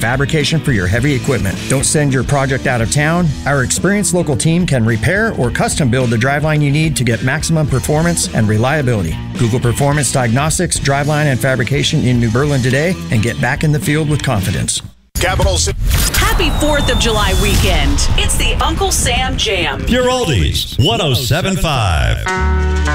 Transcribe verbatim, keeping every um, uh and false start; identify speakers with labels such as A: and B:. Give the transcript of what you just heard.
A: fabrication for your heavy equipment. Don't send your project out of town. Our experienced local team can repair or custom build the driveline you need to get maximum performance and reliability. Google Performance Diagnostics, Driveline, and Fabrication in New Berlin today and get back in the field with confidence.
B: Capital City.
C: Happy fourth of July weekend. It's the Uncle Sam Jam.
D: Pure Oldies, one oh seven point five.